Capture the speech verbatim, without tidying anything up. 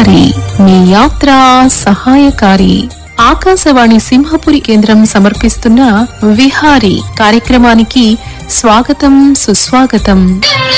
విహారీ మీ యాత్ర సహాయకారి. ఆకాశవాణి సింహపురి కేంద్రం సమర్పిస్తున్న విహారీ కార్యక్రమానికి స్వాగతం సుస్వాగతం.